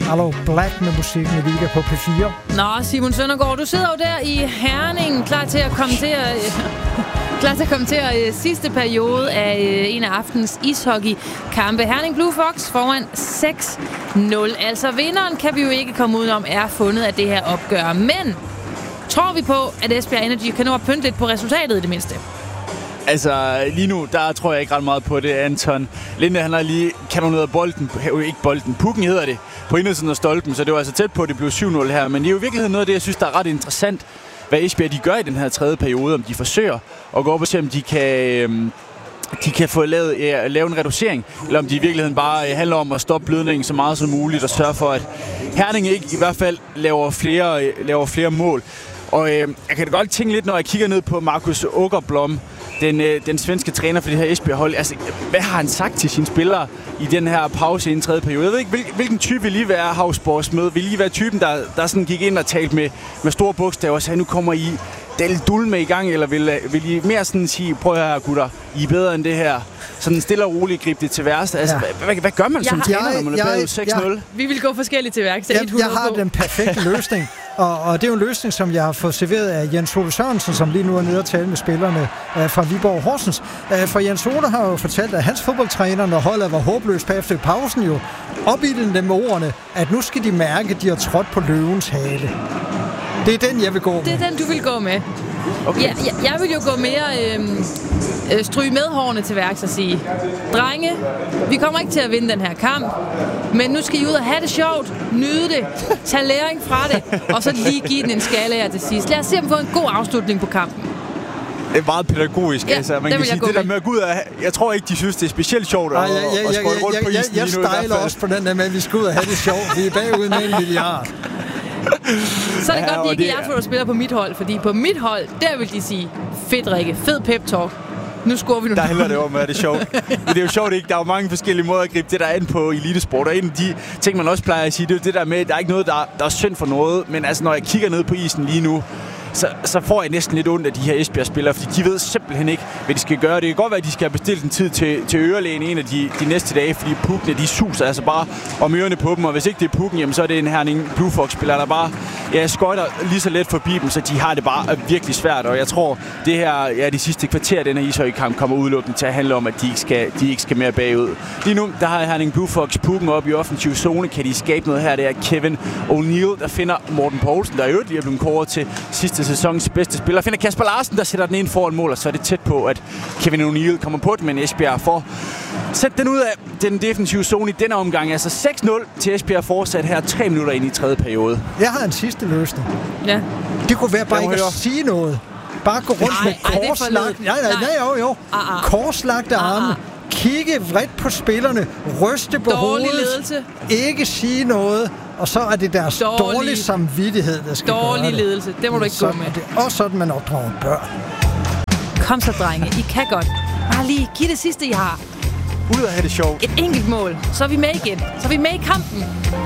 Aloe Black med musikken i Liga på P4. Nå, Simon Søndergaard, du sidder jo der i Herning, klar til at kommentere sidste periode af en af aftens ishockeykampe. Herning Blue Fox foran 6-0. Altså vinderen kan vi jo ikke komme udenom er fundet af det her opgør. Men tror vi på, at Esbjerg Energy kan nå at pynte lidt på resultatet i det mindste? Altså, lige nu, der tror jeg ikke ret meget på det, Anton. Linde, han har lige kanoneret bolden, ikke bolden, pukken hedder det, på indersiden af stolpen, så det var altså tæt på, at det blev 7-0 her. Men det er jo i virkeligheden noget af det, jeg synes, der er ret interessant, hvad Esbjerg de gør i den her tredje periode, om de forsøger at gå op og se, om de kan få lave en reducering, eller om de i virkeligheden bare handler om at stoppe blødningen så meget som muligt, og sørge for, at Herning ikke i hvert fald laver flere mål. Og jeg kan da godt tænke lidt, når jeg kigger ned på Markus Åkerblom, den svenske træner for det her Esbjerg-hold. Altså, hvad har han sagt til sine spillere i den her pause i en tredje periode? Jeg ved ikke, hvilken type vil I være, Havsborgs med? Vil I være typen, der sådan gik ind og talte med store bogstaver og sagde, nu kommer I del dul med i gang, eller vil I mere sådan sige, prøv her gutter, I er bedre end det her? Sådan stille og roligt gribe det til værste. Altså, hvad gør man som træner, når man er bagud 6-0? Vi vil gå forskelligt til værks. Jeg har den perfekte løsning. Og det er jo en løsning, som jeg har fået serveret af Jens Ole Sørensen, som lige nu er nede og tale med spillerne fra Viborg Horsens. For Jens Ole har jo fortalt, at hans fodboldtræner, når holdet var håbløst bagefter pausen, jo opildede dem med ordene, at nu skal de mærke, at de har trådt på løvens hale. Det er den, jeg vil gå med. Det er den, du vil gå med. Okay. Jeg vil jo gå mere stryge med hårene til værks og sige, drenge, vi kommer ikke til at vinde den her kamp, men nu skal I ud og have det sjovt, nyde det, tage læring fra det, og så lige give den en skala her til sidst. Lad os se, om vi får en god afslutning på kampen. Det er meget pædagogisk, altså. Man kan sige, det der med at gå ud og jeg tror ikke, de synes, det er specielt sjovt at skåle rundt på isen. Jeg stejler også på den der med, at vi skal ud og have det sjovt. Vi er bagud med 1 milliard. Så er det godt, at de ikke er jer, spiller på mit hold, fordi på mit hold, der vil de sige, fedt Rikke, fed pep-talk. Nu scorer vi nu. Der handler det om, at det er sjovt. Men det er jo sjovt, ikke? Der er jo mange forskellige måder at gribe det der an på elitesport. Og en af de ting, man også plejer at sige, det er jo det der med, at der er ikke noget, der er synd for noget. Men altså, når jeg kigger ned på isen lige nu, så får jeg næsten lidt ondt af de her Esbjerg-spillere, fordi de ved simpelthen ikke, hvad de skal gøre. Det kan godt være, at de skal have bestilt en tid til ørelægen en af de næste dage, fordi pukkene, de suser altså bare om ørerne på dem, og hvis ikke det er pukken, jamen, så er det en Herning Blue Fox-spiller, der bare skøjter lige så let forbi dem, så de har det bare virkelig svært, og jeg tror, det her, de sidste kvarter af den her ishockeykamp kommer udelukkende til at handle om, at de ikke skal mere bagud. Lige nu, der har Herning Blue Fox pukken op i offensiv zone, kan de skabe noget her, det er Kevin O'Neill, der finder Morten Poulsen, der er jo lige blevet kåret til sidste sæsons bedste spiller. Finder Kasper Larsen, der sætter den ind foran mål, og så er det tæt på, at Kevin O'Neill kommer på det, men Esbjerg får sæt den ud af den defensive zone i denne omgang. Altså 6-0 til Esbjerg fortsat her 3 minutter ind i tredje periode. Jeg har en sidste løsning. Ja. Det kunne være bare ikke at sige noget. Bare gå rundt med korslagte... Nej. Korslagte arme. Kigge vredt på spillerne. Ryste på hovedet. Ledelse. Ikke sige noget. Og så er det deres dårlige samvittighed, der skal gøre det. Dårlig ledelse. Det må du ikke gå med. Det er også sådan, man opdrager børn. Kom så, drenge. I kan godt. Bare lige giv det sidste, I har. Ud og have det sjovt. Et enkelt mål. Så er vi med igen. Så er vi med i kampen.